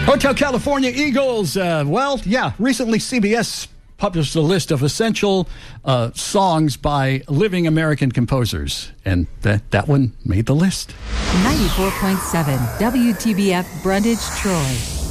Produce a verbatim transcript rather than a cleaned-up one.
Hotel California Eagles. Uh, well, yeah, recently C B S published a list of essential uh, songs by living American composers, and that, that one made the list. ninety-four point seven W T B F Brundage, Troy.